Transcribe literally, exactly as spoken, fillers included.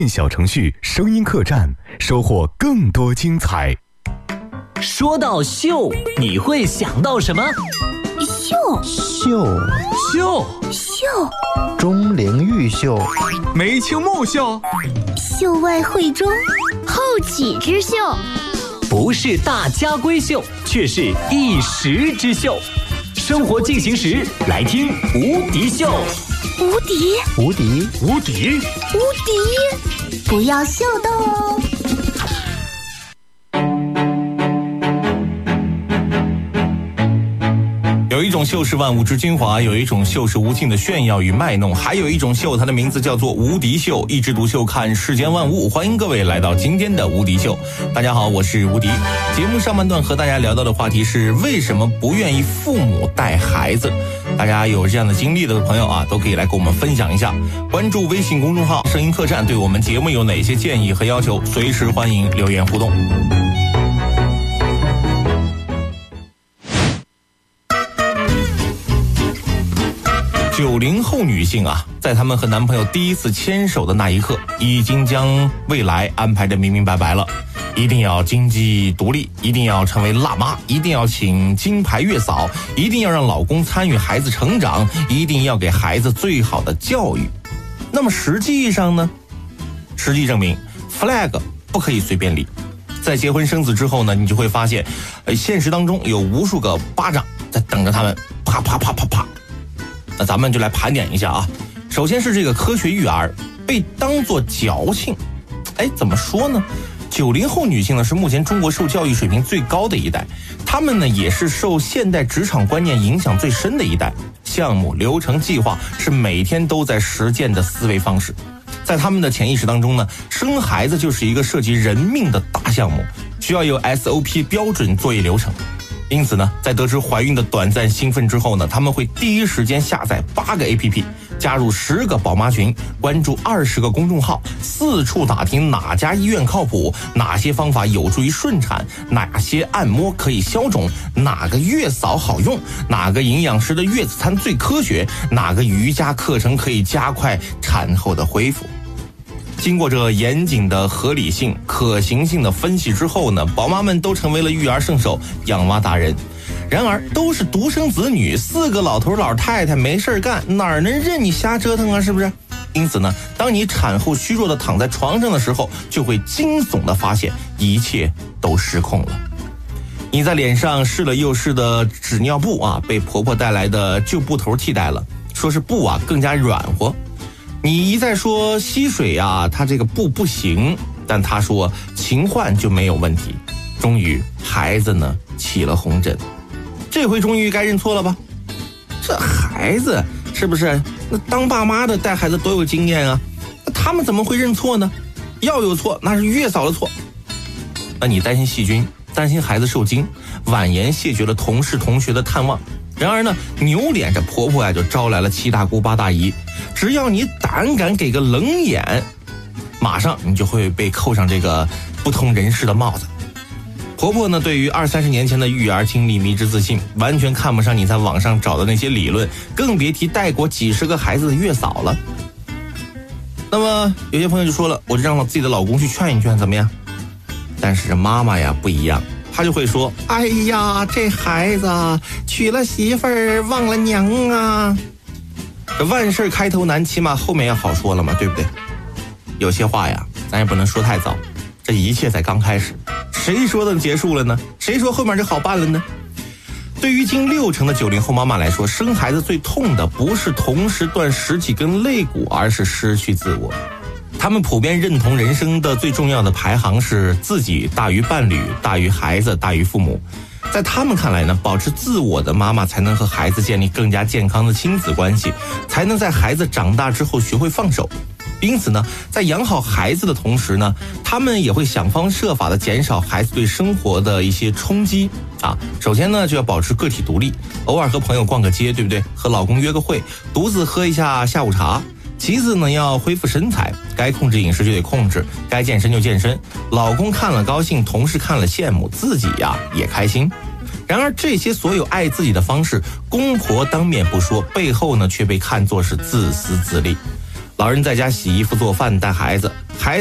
小程序声音客栈，收获更多精彩。 说到秀，你会想到什么？ 秀秀秀秀钟灵毓秀， 眉清目秀， 秀外慧中，后起之秀， 不是大家闺秀，却是一时之秀。生活进行时，来听无敌秀。 无敌无敌无敌无敌，不要秀逗哦。 有一种秀是万物之精华，有一种秀是无尽的炫耀与卖弄，还有一种秀，它的名字叫做无敌秀。一枝独秀，看世间万物。欢迎各位来到今天的无敌秀。大家好，我是无敌。节目上半段和大家聊到的话题是为什么不愿意父母带孩子。大家有这样的经历的朋友啊，都可以来跟我们分享一下。关注微信公众号声音客栈，对我们节目有哪些建议和要求，随时欢迎留言互动。九零后女性啊，在她们和男朋友第一次牵手的那一刻，已经将未来安排得明明白白了。一定要经济独立，一定要成为辣妈，一定要请金牌月嫂，一定要让老公参与孩子成长，一定要给孩子最好的教育。那么实际上呢？实际证明 flag 不可以随便立。在结婚生子之后呢，你就会发现，呃，现实当中有无数个巴掌在等着他们，啪啪啪啪啪。那咱们就来盘点一下啊。首先是这个科学育儿被当作矫情。哎，怎么说呢？九零后女性呢是目前中国受教育水平最高的一代，她们呢也是受现代职场观念影响最深的一代。项目、流程、计划是每天都在实践的思维方式。在他们的潜意识当中呢，生孩子就是一个涉及人命的大项目，需要有 S O P 标准作业流程。因此呢，在得知怀孕的短暂兴奋之后呢，他们会第一时间下载八个 A P P， 加入十个宝妈群，关注二十个公众号，四处打听哪家医院靠谱，哪些方法有助于顺产，哪些按摩可以消肿，哪个月嫂好用，哪个营养师的月子餐最科学，哪个瑜伽课程可以加快产后的恢复。经过这严谨的合理性、可行性的分析之后呢，宝妈们都成为了育儿圣手、养娃达人。然而，都是独生子女，四个老头老太太没事干，哪能任你瞎折腾啊？是不是？因此呢，当你产后虚弱的躺在床上的时候，就会惊悚的发现一切都失控了。你在脸上试了又试的纸尿布啊，被婆婆带来的旧布头替代了，说是布啊更加软和。你一再说吸水啊，它这个布不行，但他说勤换就没有问题。终于孩子呢起了红疹，这回终于该认错了吧？这孩子是不是？那当爸妈的带孩子多有经验啊，那他们怎么会认错呢？要有错那是月嫂的错。那你担心细菌，担心孩子受惊，婉言谢绝了同事同学的探望。然而呢，扭脸这婆婆呀就招来了七大姑八大姨，只要你胆敢给个冷眼，马上你就会被扣上这个不同人士的帽子。婆婆呢对于二三十年前的育儿经历迷之自信，完全看不上你在网上找的那些理论，更别提带过几十个孩子的月嫂了。那么有些朋友就说了，我就让我自己的老公去劝一劝怎么样？但是妈妈呀不一样，他就会说，哎呀，这孩子娶了媳妇儿忘了娘啊。这万事开头难，起码后面要好说了嘛，对不对？有些话呀咱也不能说太早，这一切才刚开始，谁说的结束了呢？谁说后面就好办了呢？对于近六成的九零后妈妈来说，生孩子最痛的不是同时断十几根肋骨，而是失去自我。他们普遍认同人生的最重要的排行是自己大于伴侣，大于孩子，大于父母。在他们看来呢，保持自我的妈妈才能和孩子建立更加健康的亲子关系，才能在孩子长大之后学会放手。因此呢，在养好孩子的同时呢，他们也会想方设法的减少孩子对生活的一些冲击啊。首先呢，就要保持个体独立，偶尔和朋友逛个街，对不对？和老公约个会，独自喝一下下午茶。其次呢，要恢复身材，该控制饮食就得控制，该健身就健身。老公看了高兴，同事看了羡慕，自己呀也开心。然而这些所有爱自己的方式，公婆当面不说，背后呢却被看作是自私自利。 老人在家洗衣服、做饭、带孩子，孩